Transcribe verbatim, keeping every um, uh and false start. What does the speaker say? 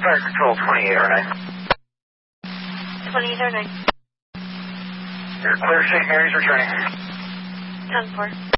Fire Control twenty-eight oh nine. twenty-eight oh nine. You're clear, Saint Mary's returning. ten four.